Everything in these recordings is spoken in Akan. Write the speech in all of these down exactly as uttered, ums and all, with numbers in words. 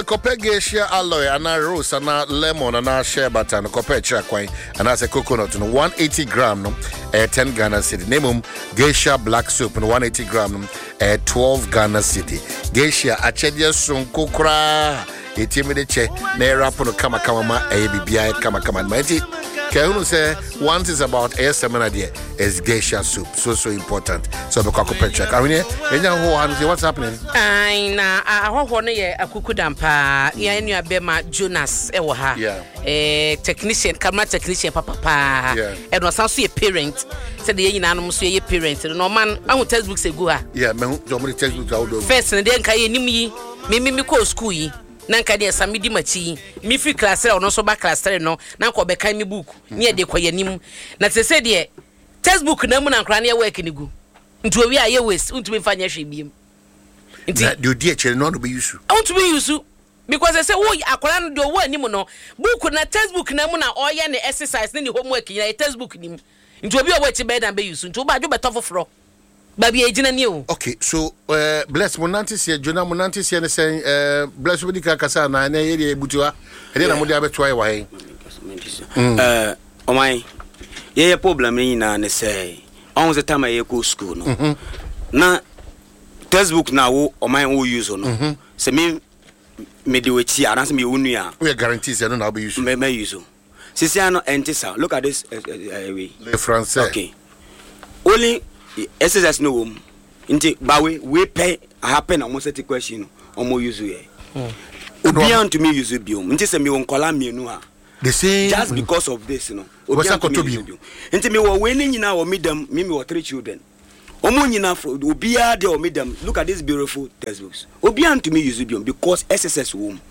Copper geisha alloy and a rose and a lemon and a share butter and copper chakwine and as a coconut no one hundred eighty gram no eh, ten Ghana cedi. Name geisha black soup no one hundred eighty gram no eh, twelve Ghana cedi. Geisha achedia sun kokra etimide che na erapo no kama kama ma eh bibia kama kama maiti. Can say once is about a seminar there is geisha soup, so so important. So the cocoa check. I mean, what's happening? I na I want to a kukudampa. Ya ni abema Jonas ewa yeah. Eh technician, camera technician papa pa. Yeah. And was also a parent. Said the yina no so ye parent. No man, I want textbook say go ha. Yeah, me so many textbooks out there. First and then kai nim yi, me me me ko school yi. Nanka de samidi machi mi free class no so ba class three no na ko be kan mi book ne de kwayanim na te se de textbook na mu na nkra na work ni gu ntu owi aye waste ntu me fanya hwe biem nti na de die chere no no be use ntu be use because they say wo akwara no de wo anim no book na textbook na mu na oye ne exercise ne homework ni textbook nim ntu obi owo ti be dan be use ntu ba jo beto foforo baby ejina ni o. Okay, so uh, bless monanti se Jonah monanti se say uh, bless we dika kasa na na ye butua e dey na mo dey abeto ayi wa he eh o mai ye ye problem ni na ne say on the time ye go school no mm-hmm. na textbook na wo o mai wo use no mm-hmm. se me me dey wechi aranse me wonu a we guarantee say no na be use me me use sisi ano entisa look at this uh, uh, way le français. Okay, only S S S no wom nti bawe we pay happen almost a question omo use ye obian to me use biom nti se me won kola mienu ha the same just because of this you know obian to me nti me wo we ni nyina wo medam me me wo three children omo nyina obia de o medam look at this beautiful textbooks obian to me use biom because S S S wom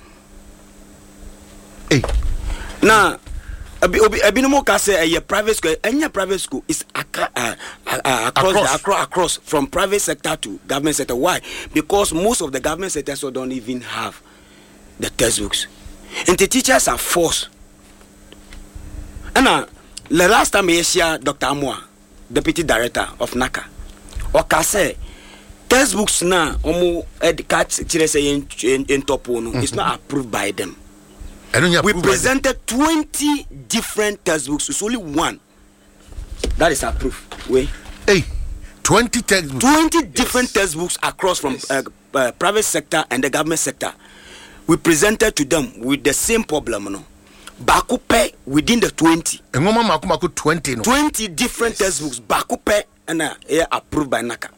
hey na Abi obi abi no mo ka say a private school any private school is uh, uh, uh, across across. The, across across from private sector to government sector. Why? Because most of the government sectors don't even have the textbooks, and the teachers are forced. And uh, the last time I saw Doctor Amwa, Deputy Director of NACA, oka say textbooks na omo educate chire say in in top no it's not approved by them. We presented twenty different textbooks. It's only one that is approved. Wait, hey, twenty textbooks. Twenty different yes. textbooks across from yes. uh, uh, private sector and the government sector. We presented to them with the same problem. No, bakupe within the twenty. And mama maku maku twenty. No. Twenty different yes. textbooks bakupe and uh, approved by NACA.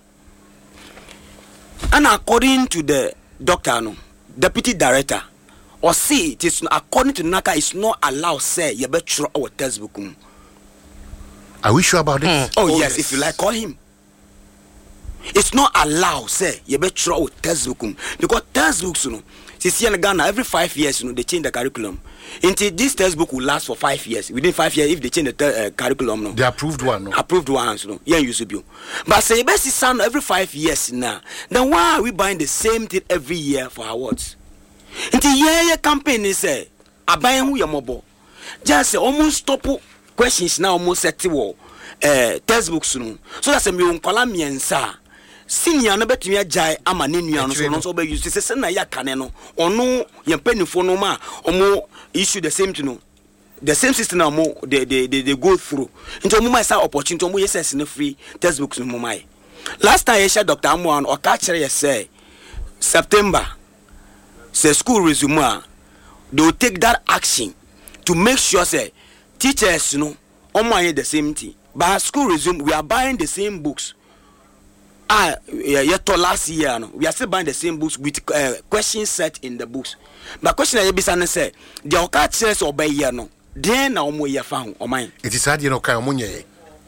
And according to the doctor, no, deputy director. Or see, it is according to NACA, it's not allowed. Say you better throw our textbook. Are we sure about this? Mm. Oh, oh yes, yes, if you like, call him. It's not allowed. Say you better throw our textbook because textbooks, you know, see in Ghana every five years, you know, they change the curriculum. Until this textbook will last for five years. Within five years, if they change the te- uh, curriculum, no, the approved one, no, approved ones, no, yeah, you should be. But say you better sound every five years now. Then why are we buying the same thing every year for our words? Nti ye campaign is say aban hu yamobo just say almost stop questions now almost set wo eh textbooks no so that say me nkola miensa senior no betumi agai ama ne nua no so no so be use say say na ya kane no ono ye mpanifo no ma omo issue the same thing no the same system na omo they they they go through nti omo my say opportunity omo yes no free textbooks no my last time I share Doctor Amwan o ka kire say September say school resume, they will take that action to make sure say teachers, you know, almost the same thing. But school resume, we are buying the same books. Ah, yeah, yeah, to last year, no, we are still buying the same books with uh, questions set in the books. But question I be say, the occult says obey year no. Then na omo year found o mine. It is hard you know kind of money.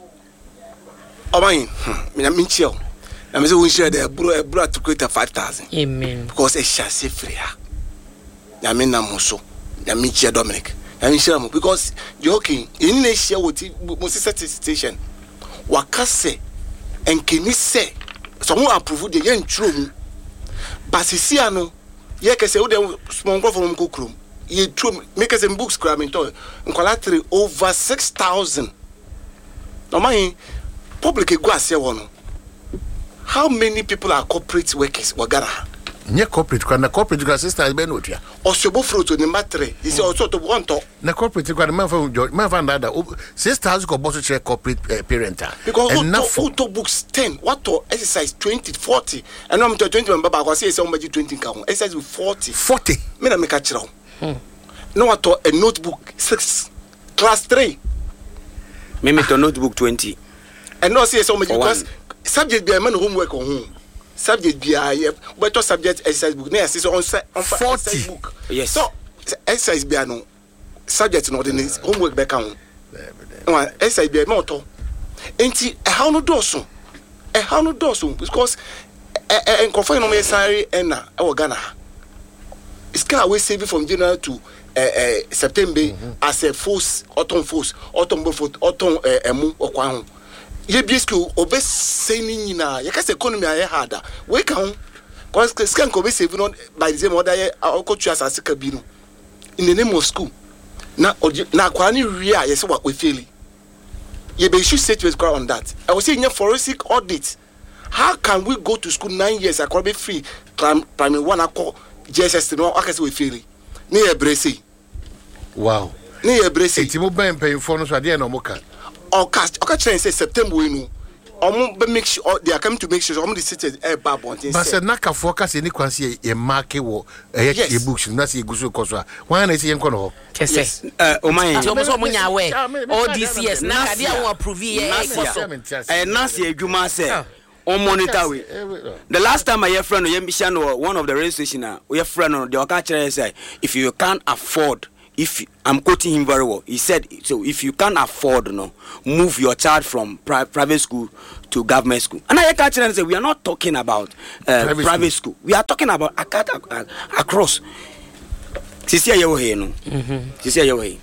O mine, me na minchio. I mean, we share the bro, bro to create a five thousand. Amen. Because it's chassis free. I mean, Namuso, I mean, Chia Dominic, I mean, Shamu, because joking in the share with Moses station. Wakase and can you say someone approve the young true? Basisiano, Yakase, small from Kukrum. You true make us in books cramming toy and collateral over six thousand. No, my public guasia one. How many people are corporate workers? Wagara. nye corporate kwa na corporate kwa sister be no tua osobo fruit ni matre you say also to want to na corporate kwa man fa man fa ndada sister has go boss share corporate uh, parental because who to books ten what to exercise twenty forty and I'm to twenty member ba say say o maji twenty ka ho exercise with forty forty me na make a chira no what to a notebook six class three me me to notebook twenty and no say say o maji because subject be man homework on home subject be I but to subject exercise book na say on on forty book yes so exercise be no subject no the homework be kan no exercise be me to enti e how no do so e how no do so because e confirm no me sare na e wo Ghana it's can we save from January to uh, uh, September mm-hmm. as a force autumn force autumn before autumn emu okwa ho ye bi school obe seni nyina ye kase economy aye harder we kan cause scan ko be save no by the same order ye okotu asase ka bi no in the name of school na na kwa ni wi a ye se wa we fail ye be issue statement on that I was saying forensic audit how can we go to school nine years I could be free primary one akọ J S S no akase we fail ni e brese wow ni e brese enti mo ban pay for no so ade na mo ka or cast okay train say September we no omo be make sure they are coming to make sure omo the city e ba bontin but say naka for ka say ni kwanse e mark wo e e books na say gusu koso a wan na say yen kono ho kese eh o man ti omo so mo nya we all this years na ka dia won approve ye e koso eh na say adwuma say on monitor we the last time I hear friend you mission one of the rail station uh, we friend the oka chere say if you can't afford if I'm quoting him very well he said so if you can't afford no move your child from pri- private school to government school and I catch and say we are not talking about uh, private, private school. school we are talking about uh, across sisi ya yo he no mhm sisi ya yo he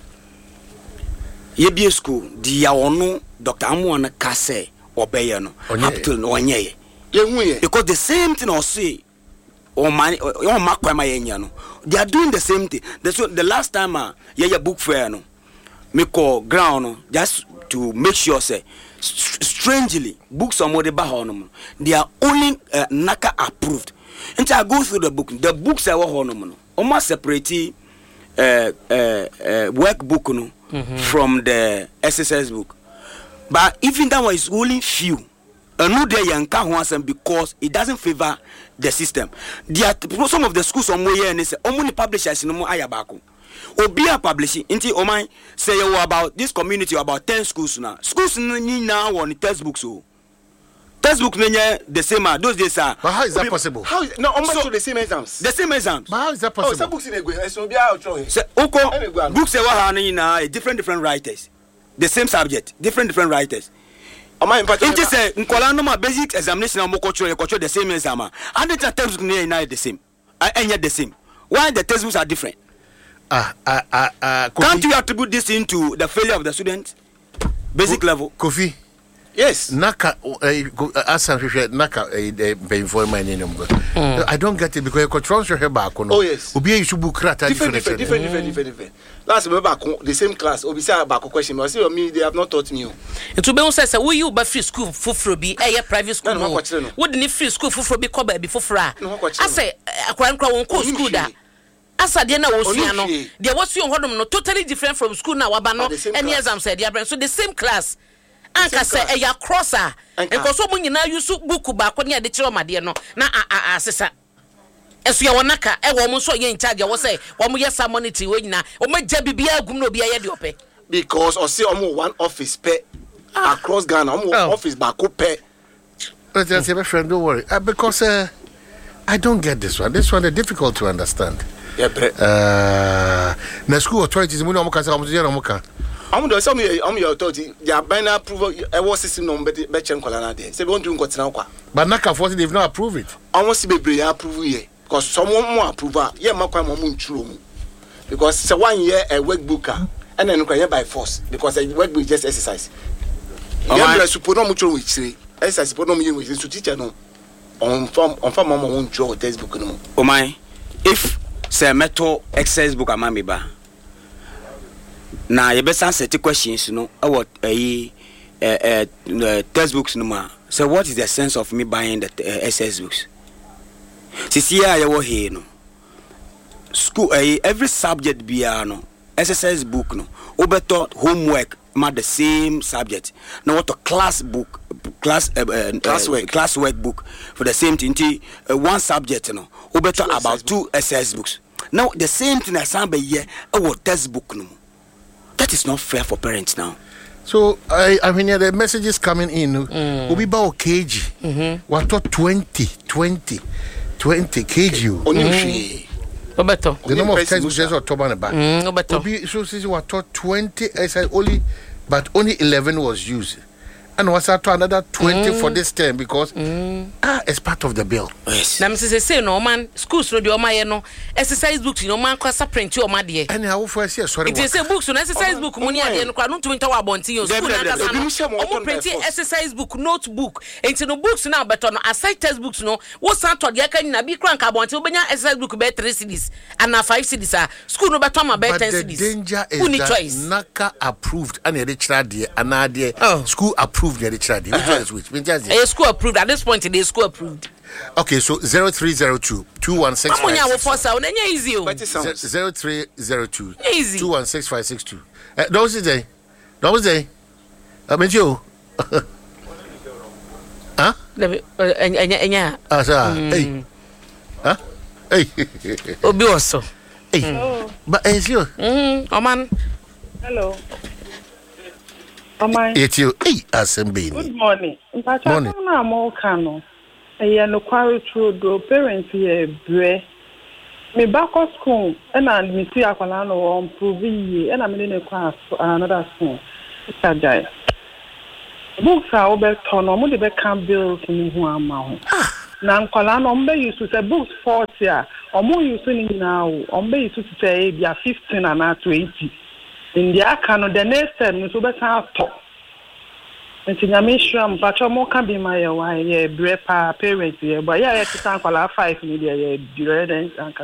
ye bi school dia onu Doctor Amuana ka say obey no up till no onye ye because the same thing or say or man or makwama yenya no they are doing the same thing that's what the last time uh, yeah book fair no me call ground no just to make sure say st- strangely books on mode ba hono they are only uh, naka approved until I go through the book the books are hono no almost separate uh, uh, uh, workbook no mm-hmm. from the S S S book. But even that one is only few. And no there young can because it doesn't favor the system. There are some of the schools on way and say only publishers no more ayabako. Obia publishing into Oman say you about this community about ten schools now. Schools now on textbooks so. Textbook the same those days are. But how is that possible? How is no almost so, the same exams. The same exams. But how is that possible? Oh, some books in a so be out throw. Say Oko books say what na different different writers. The same subject, different different writers. It is a nkola no basic examination na mokocho e kocho the same exam. And the textbook na the same. And yet the same. Why the textbooks are different? Ah ah ah ah. Can't you attribute this into the failure of the student? Basic Ko- level. Kofi. Yes. Naka asan hwehwe naka be inform my name. I don't get it because you control your back no. Oh yes. Obi you should book rata different different different different different different. Last me back the same class obi say back question me say me they have not taught me. It will be say say we you ba free school fufuro bi eh private school no. Would ni free school fufuro bi ko ba bi fufuro a. I say akwa nkwa won ko school da. Asa de na wo sua no. De wo sua hodom no totally different from school na waba no. Any exam said they are so the same class. Anka say e ya crosser enko so mo nyina use book ba ko ne de kire omade no na asesa eso ya wonaka e wo mo so ye in charge wo say wo mo yes money we nyina o ma ja bibia agum no bia ye de ope because o say omo one office pe ah. across Ghana omo oh. office ba ko pe. Let's just say my friend don't worry uh, because uh, I don't get this one this one is difficult to understand. Yeah, but uh na school authorities mo no mo ka say mo je no mo ka I'm the some I'm your authority. They are buying approval. I was system no better better colana there. Say we want to go to now. But Naka forty they've not approved it. Almost be be approve here because someone more approval. Yeah, ma kwa mo nturo mu. Because say one year a workbook and then you by force because the workbook just exercise. Yeah, we suppose no nturo with three. Exercise suppose no me with so teacher no. On form on form mama won nturo textbook no. O my if say metal exercise book amami ba. Na you best answer the questions no about eh uh, uh, textbooks no ma. So what is the sense of me buying the uh, S S books? Sisi ya ya wo he no. School eh, every subject bia no exercise book no. Obeto homework ma the same subject. Now what a class book class uh, uh, class work class work book for the same thing uh, one subject no. Obeto about two exercise books. Now the same thing as some year our textbook no. That is not fair for parents now. So I I mean yeah, the messages coming in. Mm. Obi ba o kg. Mhm. What twenty twenty twenty kg. Only Obeto. The number of textbooks is October and back. Mm, Obeto. Obi so says what twenty I said only but only eleven was used. And was that to another twenty mm. for this term because mm. ah it's part of the bill. Yes. Na me say say no man schools no dey o ma no exercise books no man kwasa print o ma de. And how for say sorry. It is say books no exercise book money ade no kwa no tumi tawa abonti yo school na kasa no. O print exercise book notebook. Enti no books na beto no aside textbooks no wo san to de aka na bi kran ka abonti obenya exercise book be three C Ds and na five C Ds ah school no beto ma be ten C Ds. But the danger is Uni that choice. Naka approved and the child there and there oh. School approved the child. Which one is which? Which is it? School approved at this point. It is school approved. Okay, so zero three zero two two one six five. I'm for sound. Easy. Zero three zero two easy two one six five six two. Those is day. Those day. I mean you. Huh? Enya enya. Ah sir. Hey. Huh? Hey. Obi also. Hey. But is you? Mm. Oh man. Hello. Amai. It's you. Hey, Assembly. Good morning. Morning. Na mo kanu. Eya no kwari true do parents here bre. Me back school and I me see akwala no improve yi and I me dey kwa another school. It's a guy. Books are over turn no mo dey be can bills ni hu ama ho. Na nkwala no mbe use say books forty a omo use ni na o. Ombe use to say be fifteen and na twenty. In the account, the next time, so better top. And to make sure I'm but more can be my why, yeah, brepa parents, yeah, but yeah, I can call five media, yeah, and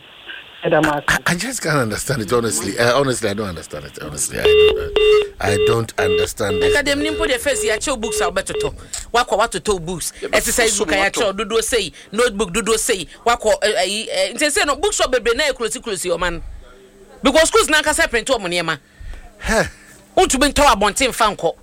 I, I just can't understand it, honestly. Uh, honestly, I don't understand it. Honestly, I don't, uh, I don't understand it. Because them nimpo the first year, show books are better to. Wako what to talk books. Exercise book I show, do do say, notebook, do do say, wako, uh, say no books are be na close close your man. Because schools na kasa print o money ma. Huh. Untu ben tawa bonten fanko.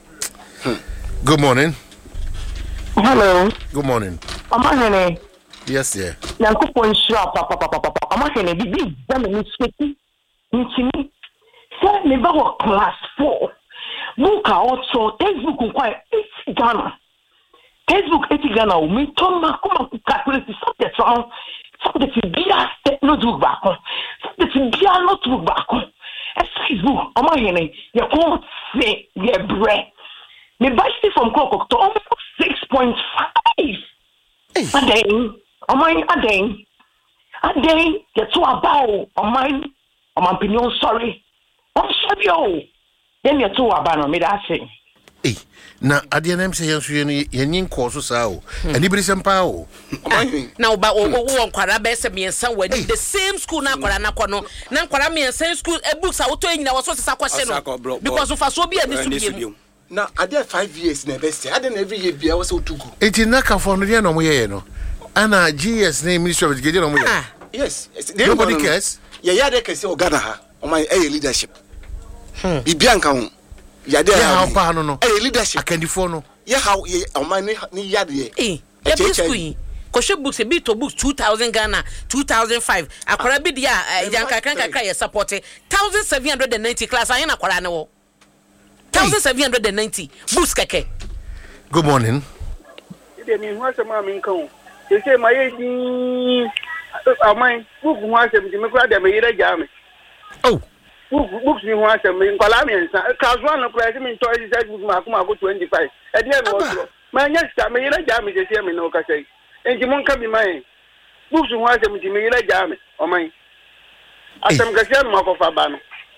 Good morning. Hello. Good morning. Amahene. Yes, dear. Yankopon shua papa papa papa. Amahene bibi dame ni sweti. Nchini. Say me ba wo class four. Book also textbook kwa eight Ghana. Textbook eight Ghana o me to ma kuma calculate subject so subject bia notebook back on. Subject bia notebook back on. Facebook, Amahene, you can't say your bread. Me buy from Coco to almost six point five. And then, Amahene, and then, and then, you're too about, Amahene, I'm opinion sorry. I'm sorry, yo. Then you're too about me, that's it. Hey, now, at the end, say you yin course sao, and you some power. Now, but oh, Quara Bessa me and somewhere the same school now, Quara Nacono, now Quara me and same school, a books are doing now, was a question because of us will be a distribution. Now, I did five years in the best. I didn't every year be I was so too good. It's in Naka for no no. Anna G S name Ministry of Education on yes, nobody cares. Yeah, yeah, they can say Ogana on my A leadership. Bianca. Yeah, there how pa no no. Eh leadership. Akandifo no. Yeah how on my ni yade ye. Eh. Yeah school. Koshe books e be to books two thousand Ghana two thousand five. Akwara bi dia janka kan kakra ye support one thousand seven hundred ninety class ayen akwara ne wo. one thousand seven hundred ninety books keke. Good morning. Ide mi hu asema mi nkan. Se se maye ni amai book hu asema mi kura de me yire jame. Oh. Books ni one sem in Colamian class one no class me to exercise book ma kuma go twenty-five e dey no ma nya sta me yira ja me je me no ka sei enji mon ka bi mai books one sem ji me yira ja me o mai asem ka sei ma ko fa ba no.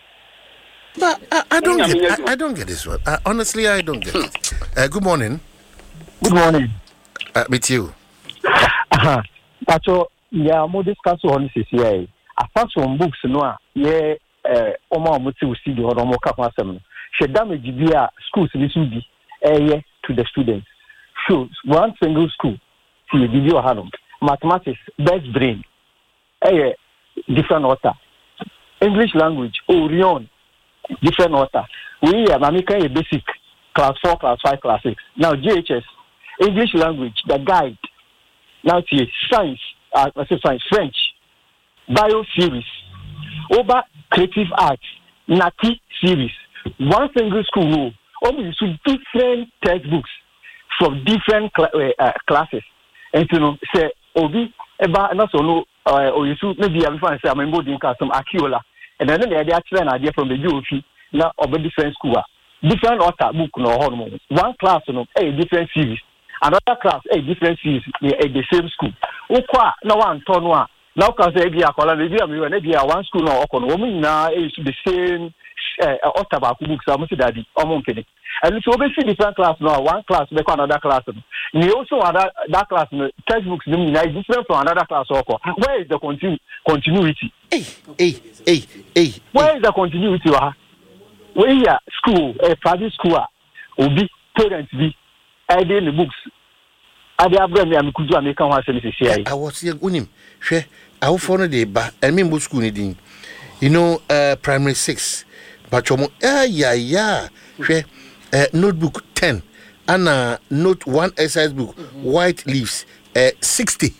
But I, I don't get I, I don't get this one. Uh, honestly, I don't get it. Uh, good morning. Good morning. Uh, meet you. Uh-huh. So yeah, mo discuss on C C A. Apart from books no yeah eh omo mo ti usi di hodo mo ka kwa asem no she damage bi a schools bi so bi eh to the students. So one single school see the video hanom mathematics best brain eh different author. English language Orion different author. We are Mamika a basic class four, class five, class six. Now G H S English language the guide. Now T science uh, I say science French bio series over creative arts Nati series. One single school only use different textbooks from different cl- uh, classes. And you know, say Obi eba na so no uh, or you maybe I'm say I'm embodying some Akiola. And then they are actually an idea from the U F now of a different school. Different author book no hormone. One class no a different series. Another class a different series at the same school. Okwa no one turn one. Now can say be akola maybe am you maybe one school no okon. Women now is the same uh, author books am say daddy omon pene. And so we see different class now. One class make another class. We also other that class textbooks them is different from another class oko. Where is the continu- continuity? Hey, hey, hey, hey. Where is the continuity? Where here school, a private school, will be parents be adding the books. I have been able to make one service. I was here unim. She, I will follow the ba. I mean, book school needing. You know, uh, primary six. But you ah yeah yeah. She, uh, notebook ten. And uh, note one exercise book. Mm-hmm. White leaves. Uh, sixty.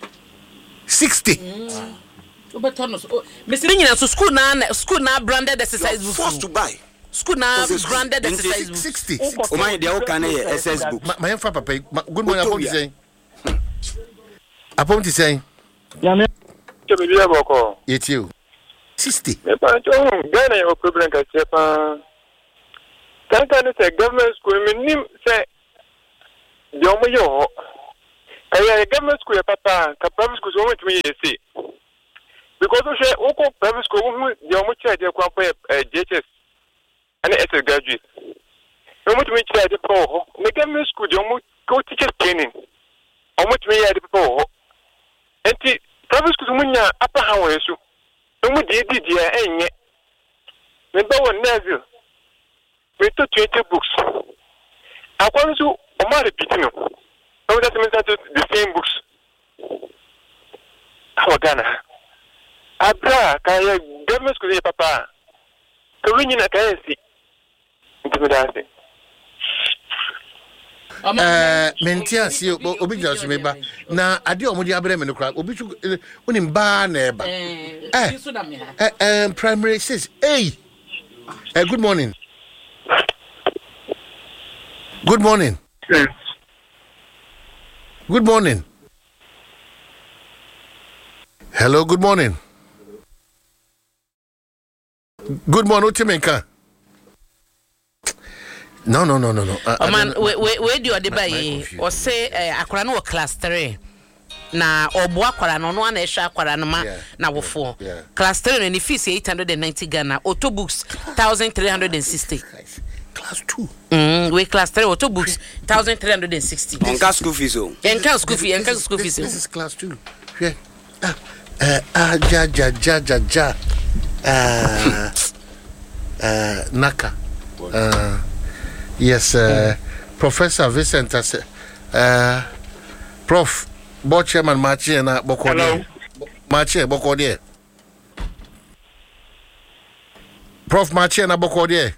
Sixty. Mm. Mister Nina, so school now, school now branded exercise book. Forced to buy. School now branded exercise book. Sixty. Oh my, they all can exercise book. My my papa pay. Good morning. Upon to say. Upon to say. Yeah, me. It's you. Sixty. Ghana, your equivalent at Japan. Can't I say government school? Minim say. Yomo yo. Kaya government school papa. Private school so much me say. Because we say oko private school we yomo charge kwa kwa J H S and S S graduate. Yomo to me charge po. Me government school yomo go teacher training. Omo to me yade po. Enti private school munya apa hawo yesu. Yomo di di di enye. Me ba won nazi. Me to twenty books. Akwa so o ma repeat no. No that means that the same books. How Ghana? Abra kaya government school ya papa. Kawinyi na kaya si. Intimidasi. Eh mentia si obi jaso meba na ade omudi abre me no kra obi chu oni mba na eba. Eh eh primary six. Hey. Eh good morning. Good morning. Yes. Good morning. Hello, good morning. Good morning, Utimenka. No, no, no, no, no. Oh man, where where do you adebay? Or say akwara no class three. Na obo akwara no no na ehwa akwara no ma na wo four. Class three no ni fees eight hundred ninety Ghana. Auto books one thousand three hundred sixty. Class two. Mm, we class three auto books one thousand three hundred sixty. Enka school fees oh. Enka school fee, enka school fees. This is class two. Yeah. Ah, uh, ah, ja, ja, ja, ja, ja. Uh, uh, Naka. Uh, yes, uh, Professor Vincent. Uh, Prof. Board Chairman Marchi and Bokode. Marchi Bokode. Prof. Marchi and Bokode.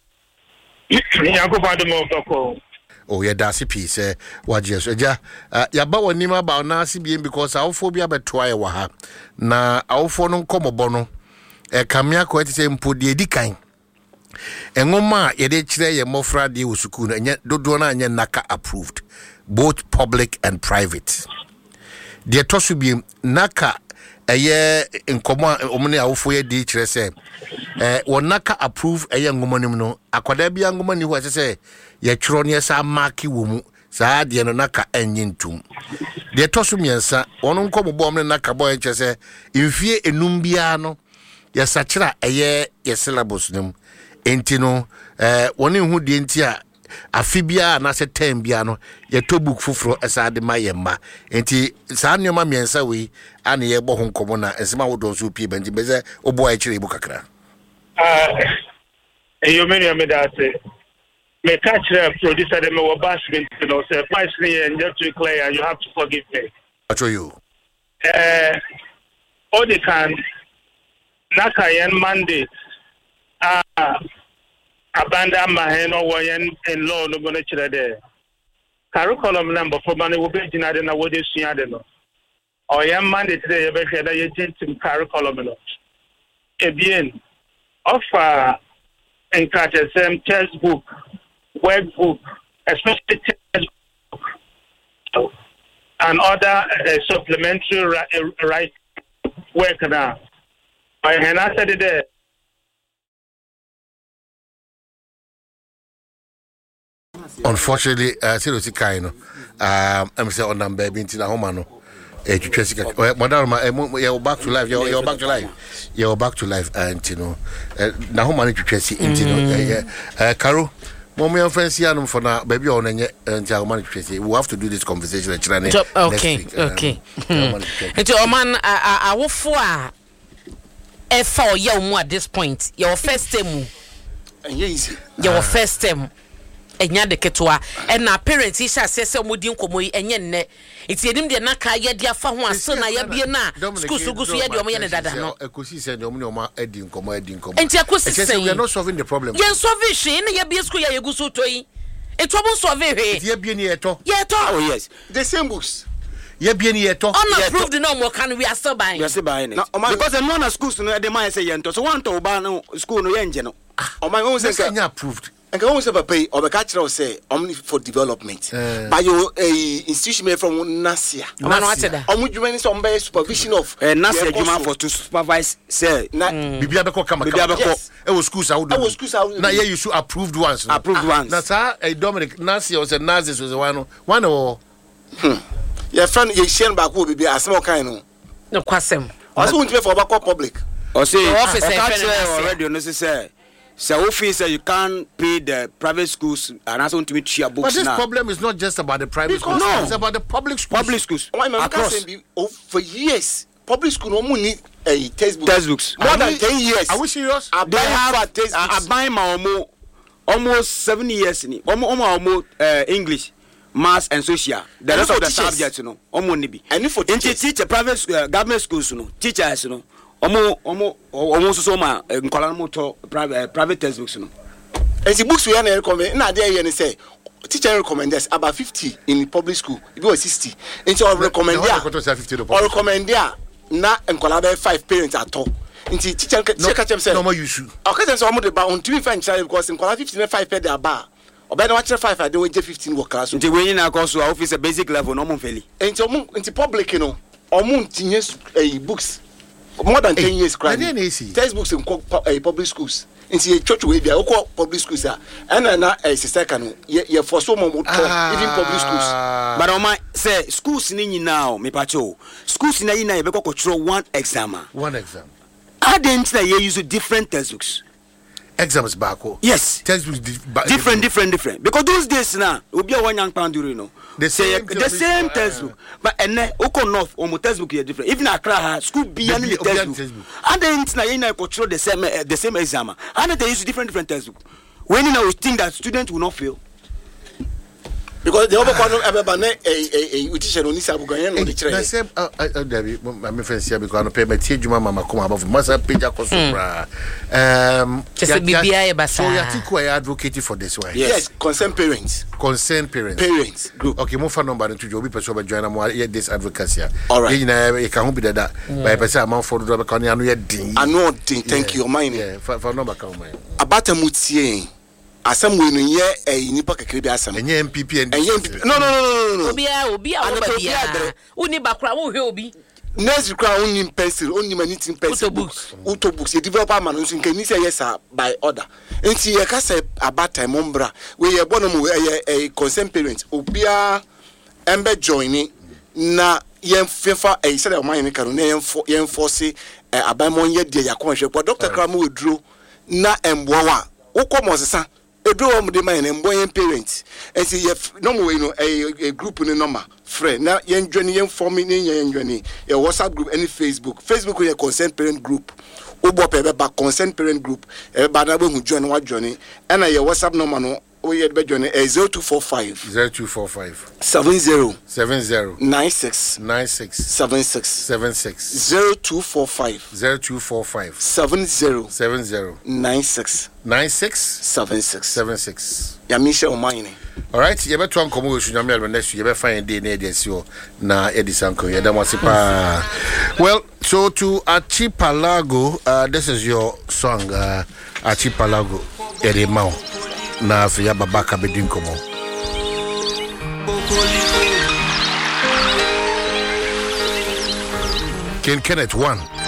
Oh yeah, that's a piece. Eh, what yes, ja. Ya ba woni ma ba na si bien because our phobia betwa e wa ha. Na our phone no komo bono. E kamia ko eti se mpodi edikan. Engoma ye de kire ye mofra de usuku no enye dodo na anye naka approved, both public and private. De tosu bi naka eye nkomo omne awofo ye de kire se eh wonaka approve eye ngoma nim no akwada bia ngoma ni ho se ye tworo ne sa mark wo mu saa de no naka enyintum de tosu miensa wono nkomo bom ne naka boy che se mfie enum bia no ye sachira eye ye syllabus nim entino eh woni hu de enti a afibia na se ten bia no ye to book fufuro esa de mayemma enti saa nyoma miensa we ana ye bo ho nkomo na esema wo don so pie benti beze obo a kire bu kakra. Ah, you many me that me catch the producer them were basement, you know, say five three and just to clear and you have to forgive me. show you. Uh, all the can Nakayan mandate. Ah, abandon my hand or in law, no going to there. Curriculum number for money will be in the what is Siadeno. Or young mandate today, you better that you change to curriculum. Eh bien, offer and catch the same textbook, workbook, especially textbook, and other uh, supplementary right, right work now. I have said it there. Unfortunately, uh, seriously, kind of, um, I'm saying on number being in a home. Eh, madam, you're back to life. You're, you're back to life. You're back to life, and you know, now how many people see it? You know, uh, Carol, mommy and friends here for now, baby, on and tell man we have to do this conversation. Okay, okay. And your man, I will for a four year more at this point. Your first time, your first time. Enya de ketwa and na parents isha sese mudi nkomo enye nne iti enim de na ka ye de afa ho aso na ya bie na school so gusu ye de omo ye ne dada no ekosi se de omo ne omo edi nkomo edi nkomo enti akosi se we are not solving the problem ye solve hwe ne ye bie school ya ye gusu toyi eto bo solve hwe ye bie ni eto ye to oh yes the same books ye bie ni eto unapproved no more can we are still buying we are still buying it no, because no na schools no de man say ye nto so want to ba no school no ye nje no o man won say say approved. And can also pay or the catcher say only for development. Uh, by your a institution made from Nasia. Nasia. On which you mean some by supervision of uh, Nasia Juma for to supervise say na Bibia Beko come yes. It was schools out. It was schools out. Now yeah you should approved ones. No? Approved ah. ones. Now sir a Dominic Nasia was a Nazis was one one or hmm. Your friend you share back will be a small kind no. No kwasem. Also want to for back public. Or say office already necessary. So office you can't pay the private schools and also to meet your books. But this now. problem is not just about the private because schools. No. It's about the public schools. Public schools. Why my across be, oh, for years public school no money a uh, textbooks. Textbooks. More than ten years. Are we serious? They have textbooks. I buy my almost almost seven years ni. Almost almost uh, English, maths and social. The rest of the subjects you know. Almost nibi. And for teachers. teacher private uh, government schools you know. Teachers you know. Almost almost almost so ma nkola mo to private private textbooks you know. And the books we are recommend na there you say teacher recommend us about fifty in public school it was sixty and so recommend there or recommend there na enkola be five parents at all nti teacher check check say no more issue okay say so mo de ba on three five child because enkola fifteen five per there ba oba na watch five I dey we fifteen work class nti we na course office basic level no mo feli nti omo nti public you know omo ntinye books more than ten years crime textbooks in public schools into a church way, public schools are and now a second year for so much even public schools. But on my say schools in now, me pacho schools in na be control one exam. One exam. I didn't say you use different textbooks. Exams back. Yes. Textbooks different, different, different. Because those days now, will be a one young pound, you know. The same, the same uh, textbook. But and then Oko North or textbook is different. Even Accra school beyond the textbook. And then it's not control the same uh, the same exam. And they use different different textbook. When you know think that students will not fail. Because the other one ever ban a a a teacher only sabu ganyan no the chire. The same uh uh David my friends here because no pay my teach juma mama come above masa page akoso bra. Um just bibia e basa. So you think we are advocating for this one? Yes, yes. Concerned parents. Concerned parents. Parents group. Okay, mo phone number to Jobi person be join am this advocacy. All right. You know e can be that by person amount for do be kan anu ye din. Anu din, thank you mine. Yeah, for number kan mine. Abata mutie asem we no ye eh nipa kakere bi asem enye M P P and enye M P P no no no no no obi a obi a wo ba bia uni bakra wo hwe obi next crowd uni pencil uni manitin pencil books auto books the developer man nso nke ni say yes by order enti ye ka say about time ombra we ye bono mu ye concerned parents obi a embe join na yen fefa e say the man ni kanu na yen yen force abamon ye de yakon hwe doctor kramu weduro na embo wa wo komosesa edo om de man embo yen parents enti ye no mo we no a group ni number friend na yen dwani yen form ni yen dwani e WhatsApp group any Facebook Facebook ye concerned parent group ubo pe be ba concerned parent group e ba na be hu join wa join e na ye WhatsApp number no we had better join zero two four five zero two four five seven zero seven zero nine six nine six seven six seven six zero two four five zero two four five seven zero seven zero nine six nine six seven six seven six. Yamisha Omani. All right, you better one come with you. Next, you better find day near this. You na Edisanko. You don't want to well, so to Archipelago, uh, this is your song, uh, Archipelago. Erimao na afia babaka bedinkomo. King Kenneth one.